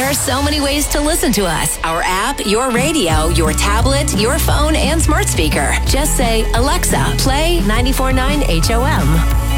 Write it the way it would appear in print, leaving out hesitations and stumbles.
There are so many ways to listen to us. Our app, your radio, your tablet, your phone, and smart speaker. Just say, Alexa, play 94.9 HOM.